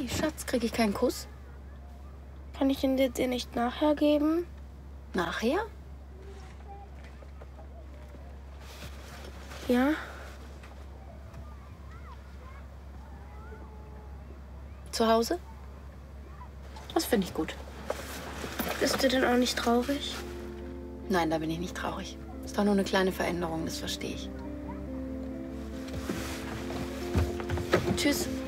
Hey, Schatz, kriege ich keinen Kuss? Kann ich ihn dir nicht nachher geben? Nachher? Ja? Zu Hause? Das finde ich gut. Bist du denn auch nicht traurig? Nein, da bin ich nicht traurig. Ist doch nur eine kleine Veränderung, das verstehe ich. Tschüss.